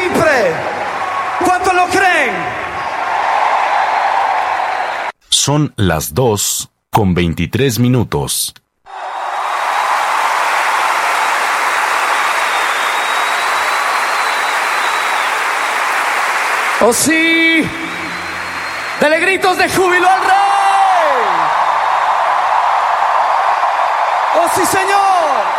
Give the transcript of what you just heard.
siempre. ¿Cuántos lo creen? Son las 2:23. ¡Oh sí! ¡Dele gritos de júbilo al Rey! ¡Oh sí, Señor!